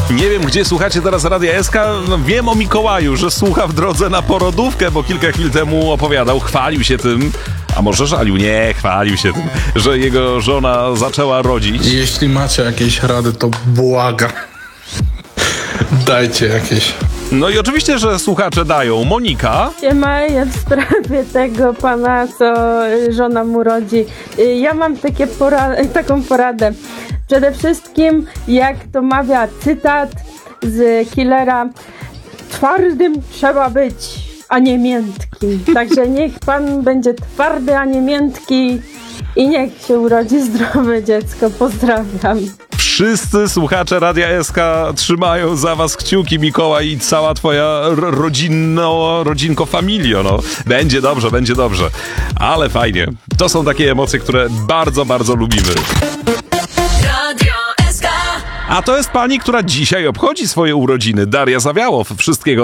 Nie wiem, gdzie słuchacie teraz Radia SK. No, wiem o Mikołaju, że słucha w drodze na porodówkę, bo kilka chwil temu opowiadał, chwalił się tym, a może żalił, nie, chwalił się tym, że jego żona zaczęła rodzić. Jeśli macie jakieś rady, to błagam. Dajcie jakieś. No i oczywiście, że słuchacze dają. Monika. Siema, ja w sprawie tego pana, co żona mu rodzi. Ja mam taką poradę. Przede wszystkim, jak to mawia cytat z Killera, twardym trzeba być, a nie miętkim. Także niech pan będzie twardy, a nie miętki i niech się urodzi zdrowe dziecko. Pozdrawiam. Wszyscy słuchacze Radia SK trzymają za was kciuki, Mikołaj, i cała twoja rodzinko familio, no. Będzie dobrze, będzie dobrze. Ale fajnie. To są takie emocje, które bardzo, bardzo lubimy. A to jest pani, która dzisiaj obchodzi swoje urodziny. Daria Zawiałow. Wszystkiego